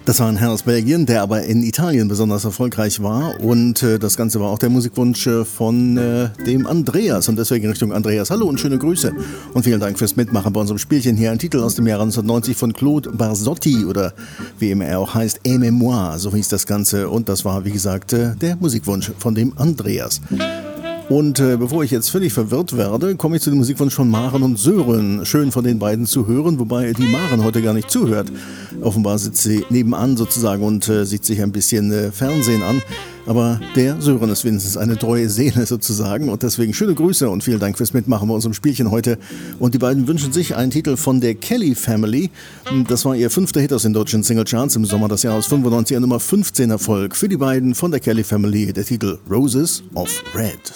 Das war ein Herr aus Belgien, der aber in Italien besonders erfolgreich war. Und das Ganze war auch der Musikwunsch von dem Andreas. Und deswegen Richtung Andreas. Hallo und schöne Grüße. Und vielen Dank fürs Mitmachen bei unserem Spielchen hier. Ein Titel aus dem Jahr 1990 von Claude Barzotti oder wie immer er auch heißt, Aimez-moi, so hieß das Ganze. Und das war, wie gesagt, der Musikwunsch von dem Andreas. Und bevor ich jetzt völlig verwirrt werde, komme ich zu dem Musikwunsch von Maren und Sören. Schön von den beiden zu hören, wobei die Maren heute gar nicht zuhört. Offenbar sitzt sie nebenan sozusagen und sieht sich ein bisschen Fernsehen an. Aber der Sören ist wenigstens eine treue Seele sozusagen. Und deswegen schöne Grüße und vielen Dank fürs Mitmachen bei unserem Spielchen heute. Und die beiden wünschen sich einen Titel von der Kelly Family. Das war ihr 5. Hit aus den deutschen Singlecharts im Sommer des Jahres 95, Nummer 15 Erfolg. Für die beiden von der Kelly Family der Titel Roses of Red.